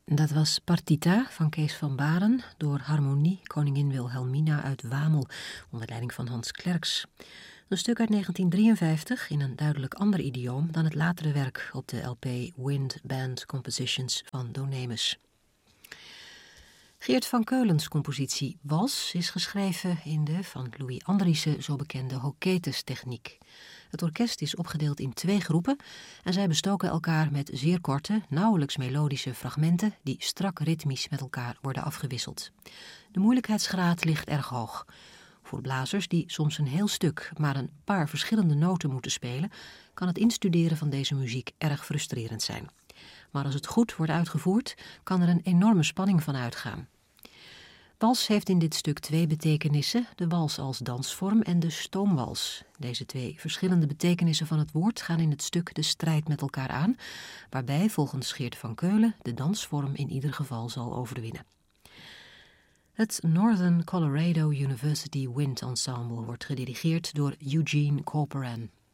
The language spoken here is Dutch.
Dat was Partita van Kees van Baren door Harmonie Koningin Wilhelmina uit Wamel onder leiding van Hans Clerks. Een stuk uit 1953 in een duidelijk ander idioom dan het latere werk op de LP Wind Band Compositions van Donemus. Geert van Keulens compositie Wals is geschreven in de van Louis Andriessen zo bekende Hoketes-techniek. Het orkest is opgedeeld in 2 groepen en zij bestoken elkaar met zeer korte, nauwelijks melodische fragmenten die strak ritmisch met elkaar worden afgewisseld. De moeilijkheidsgraad ligt erg hoog. Voor blazers die soms een heel stuk maar een paar verschillende noten moeten spelen, kan het instuderen van deze muziek erg frustrerend zijn. Maar als het goed wordt uitgevoerd, kan er een enorme spanning van uitgaan. Wals heeft in dit stuk 2 betekenissen, de wals als dansvorm en de stoomwals. Deze 2 verschillende betekenissen van het woord gaan in het stuk de strijd met elkaar aan, waarbij volgens Geert van Keulen de dansvorm in ieder geval zal overwinnen. Het Northern Colorado University Wind Ensemble wordt gedirigeerd door Eugene Corporan.